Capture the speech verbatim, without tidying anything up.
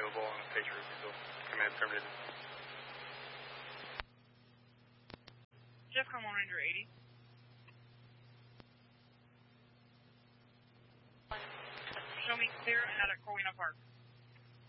available on the Patriot Refusal. Command terminated. Jeff, come on, Ranger eighty. Show me clear and out at Corwina Park.